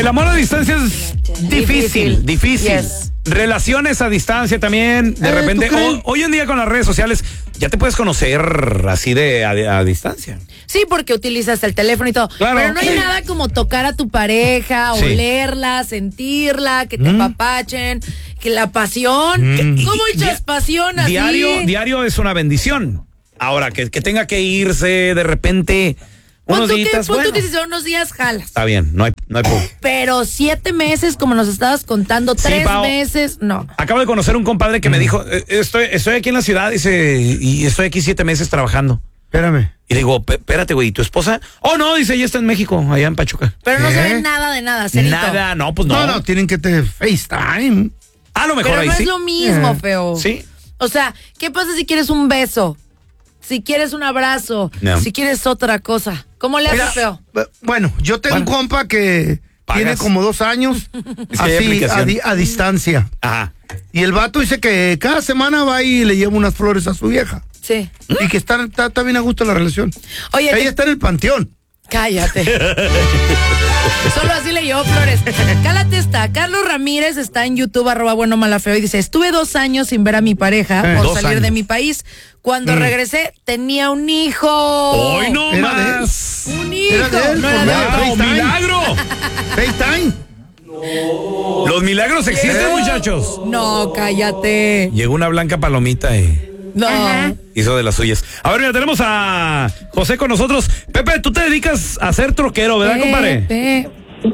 El amor a distancia es difícil. Yes. Relaciones a distancia también, de repente. Hoy en día con las redes sociales ya te puedes conocer así a distancia. Sí, porque utilizas el teléfono y todo. Claro. Pero no hay nada como tocar a tu pareja, Sí. olerla, sentirla, que te apapachen, que la pasión. ¿Cómo echas pasión así? Diario es una bendición. Ahora, que tenga que irse de repente unos días. Punto que si son unos días jalas. Está bien, no hay punto. Pero 7 meses, como nos estabas contando, 3 Pao. meses, no. Acabo de conocer un compadre que me dijo, estoy aquí en la ciudad, dice, y estoy aquí 7 meses trabajando. Espérame. Y le digo, espérate, güey, ¿y tu esposa? Oh, no, dice, ella está en México, allá en Pachuca. Pero no ¿Qué? se ve nada de nada, cerito. Nada, no, pues no. No, tienen que te FaceTime. A lo mejor Pero ahí no sí. es lo mismo, feo. Sí. O sea, ¿qué pasa si quieres un beso? Si quieres un abrazo, No. si quieres otra cosa. ¿Cómo le Mira, haces, feo? Bueno, yo tengo un compa que Pagas. tiene como 2 años Es que hay así aplicación. a distancia. Ajá. Y el vato dice que cada semana va y le lleva unas flores a su vieja. Sí. Y que está bien a gusto la relación. Oye, Ella está en el panteón. cállate. Solo así le llevó flores. Cálate esta. Carlos Ramírez está en YouTube, @buenomalafeo, y dice: estuve 2 años sin ver a mi pareja por 2 salir de años. mi país. Cuando regresé, tenía un hijo. ¡Hoy no Era de él. más! Un hijo. Era de él, No era por de nada. él. ¡Wow, FaceTime. milagro! FaceTime. Los milagros existen, muchachos. No, cállate. Llegó una blanca palomita y No. hizo de las suyas. A ver, mira, tenemos a José con nosotros. Pepe, tú te dedicas a ser troquero, ¿verdad, compadre?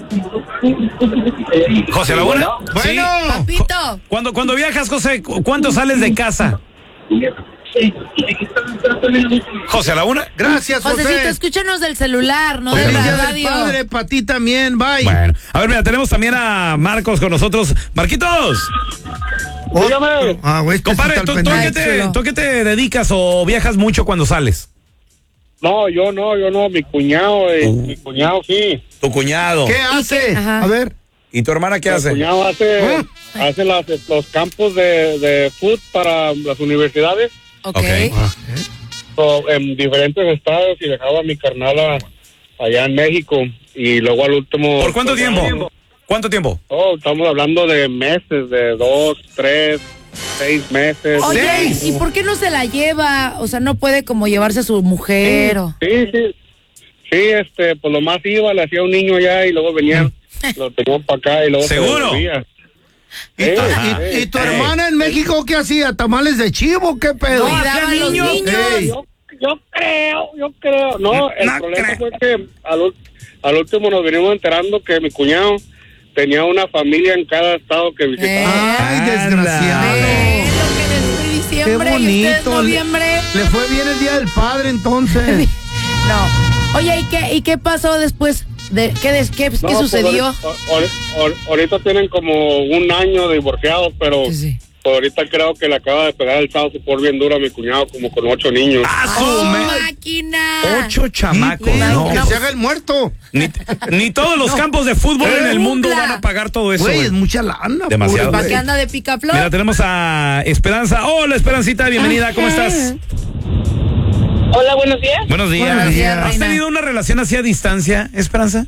José Laguna. Sí. Bueno. Papito. Cuando viajas, José, ¿cuánto sales de casa? José Laguna. Gracias, Josecito, José. escúchanos del celular, no de Feliz la día del radio. padre, para ti también, bye. Bueno, a ver, mira, tenemos también a Marcos con nosotros. Marquitos, Dígame. Güey, este compadre, sí está ¿tú al a pendiente. qué te dedicas o viajas mucho cuando sales? No, yo no, mi cuñado, mi cuñado sí. Tu cuñado. ¿Qué hace? Ajá. A ver. ¿Y tu hermana qué Mi hace? cuñado hace los campos de fútbol para las universidades Ok. en diferentes estados y dejaba a mi carnala allá en México y luego al último... ¿Por cuánto tiempo? ¿Cuánto tiempo? Oh, estamos hablando de meses, de 2, 3, 6 meses. Oye, ¿y por qué no se la lleva? O sea, no puede como llevarse a su mujer o... Sí, pues lo más iba, le hacía un niño allá y luego venían, lo tenían para acá y luego ¿Seguro? se volvía. ¿Y tu hermana en México qué hacía? ¿Tamales de chivo? ¿Qué pedo? No, cuidaba a los niños. Ey. Yo creo. No, el problema fue que al último nos venimos enterando que mi cuñado tenía una familia en cada estado que visitaba. Ay, desgraciado. Es lo que les estoy Qué diciembre y ustedes bonito. noviembre. Le fue bien el día del padre entonces. No. Oye, ¿y qué pasó después? ¿Qué No, sucedió? Pues, ahorita tienen como 1 año divorciados, pero Sí. pues, ahorita creo que le acaba de pegar el sábado por bien duro a mi cuñado, como con 8 niños. ¡Máquina! 8 chamacos, Sí, no. que se haga el muerto. Ni todos los campos de fútbol en el mundo Cumpla. van a pagar todo eso. Güey, güey. es mucha lana. Demasiado. pobre ¿Para güey. qué anda de picaflor? Mira, tenemos a Esperanza. Hola, Esperancita, bienvenida, ¿cómo estás? Hola, buenos días. Buenos días. Buenos días, ¿Has reina. tenido una relación así a distancia, Esperanza?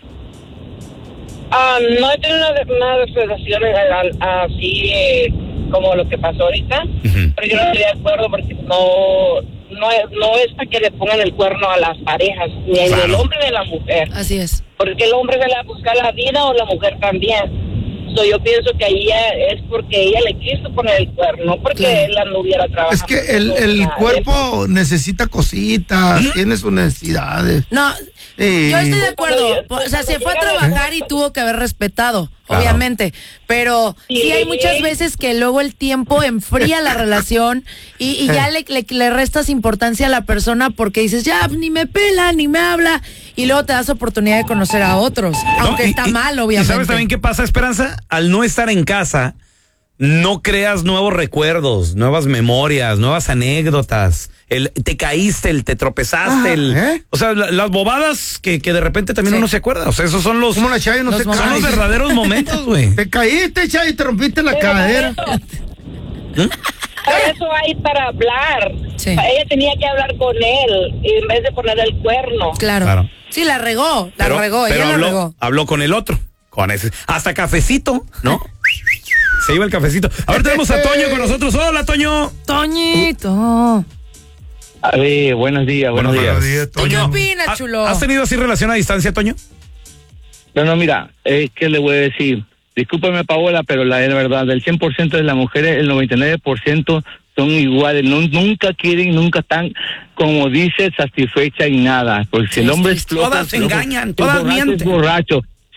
No he tenido una relación así como lo que pasó ahorita, pero yo no estoy de acuerdo porque no es para que le pongan el cuerno a las parejas, ni Claro. el hombre ni la mujer, Así es. porque el hombre se le va a buscar la vida o la mujer también. Yo pienso que ahí es porque ella le quiso poner el cuerno, no porque Claro. él anduviera trabajando. Es que el cuerpo necesita cositas, tiene sus necesidades. No, Sí. yo estoy de acuerdo. O sea, se fue a trabajar y tuvo que haber respetado, Claro. obviamente. Pero sí hay muchas veces que luego el tiempo enfría la relación y ya le restas importancia a la persona porque dices, ya, ni me pela, ni me habla. Y luego te das oportunidad de conocer a otros. Aunque No, está mal, obviamente. ¿Y sabes también qué pasa, Esperanza? Al no estar en casa, no creas nuevos recuerdos, nuevas memorias, nuevas anécdotas. Te caíste, te tropezaste. O sea, las bobadas que de repente también Sí. uno se acuerda. O sea, esos son los, Como la Chayo no Los se momentos. son cae. los verdaderos momentos, güey. Te caíste, Chayo, y te rompiste la cadera. Para eso hay para hablar. Sí. Ella tenía que hablar con él en vez de poner el cuerno. Claro. Claro. Sí, la regó, ella la regó. habló con el otro, Con ese, hasta cafecito, ¿no? Se iba el cafecito. Ahora tenemos a Toño con nosotros. Hola, Toño. Toñito. A ver, buenos días. ¿Tú qué opinas, chulo? ¿Has tenido así relación a distancia, Toño? No, mira, es que le voy a decir, discúlpame, Paola, pero la verdad, del 100% de las mujeres, el 99% son iguales, nunca quieren, nunca están, como dice, satisfechas en nada, porque si el hombre explota... Todas engañan, todas mienten. Borracho,